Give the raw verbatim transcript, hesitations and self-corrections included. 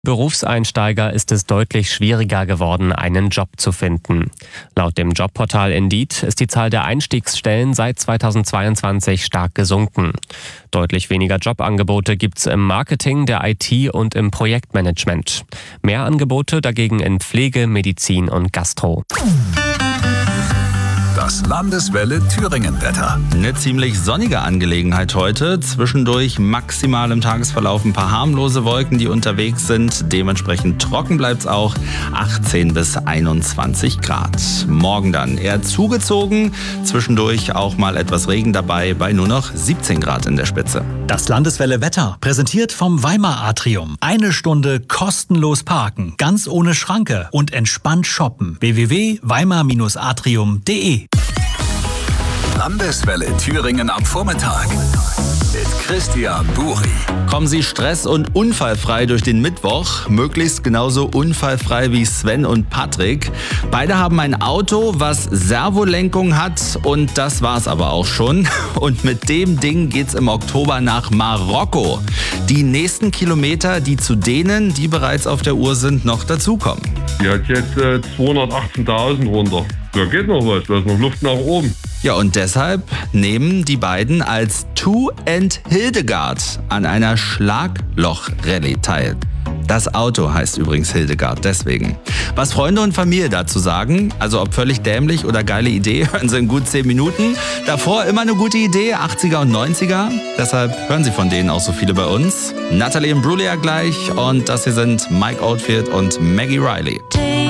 Berufseinsteiger ist es deutlich schwieriger geworden, einen Job zu finden. Laut dem Jobportal Indeed ist die Zahl der Einstiegsstellen seit zweitausendzweiundzwanzig stark gesunken. Deutlich weniger Jobangebote gibt's im Marketing, der I T und im Projektmanagement. Mehr Angebote dagegen in Pflege, Medizin und Gastro. Das Landeswelle Thüringen-Wetter. Eine ziemlich sonnige Angelegenheit heute. Zwischendurch maximal im Tagesverlauf ein paar harmlose Wolken, die unterwegs sind. Dementsprechend trocken bleibt's auch. achtzehn bis einundzwanzig Grad. Morgen dann eher zugezogen. Zwischendurch auch mal etwas Regen dabei bei nur noch siebzehn Grad in der Spitze. Das Landeswelle Wetter, präsentiert vom Weimar Atrium. Eine Stunde kostenlos parken, ganz ohne Schranke und entspannt shoppen. w w w punkt weimar atrium punkt de Landeswelle Thüringen am Vormittag mit Christian Buri. Kommen Sie stress- und unfallfrei durch den Mittwoch. Möglichst genauso unfallfrei wie Sven und Patrick. Beide haben ein Auto, was Servolenkung hat, und das war's aber auch schon. Und mit dem Ding geht's im Oktober nach Marokko. Die nächsten Kilometer, die zu denen, die bereits auf der Uhr sind, noch dazukommen. Die hat jetzt äh, zweihundertachtzehntausend runter. Da geht noch was, da ist noch Luft nach oben. Ja, und deshalb nehmen die beiden als Two and Hildegard an einer Schlagloch-Rallye teil. Das Auto heißt übrigens Hildegard, deswegen. Was Freunde und Familie dazu sagen, also ob völlig dämlich oder geile Idee, hören Sie in gut zehn Minuten. Davor immer eine gute Idee, achtziger und neunziger. Deshalb hören Sie von denen auch so viele bei uns. Natalie Imbruglia gleich, und das hier sind Mike Oldfield und Maggie Riley.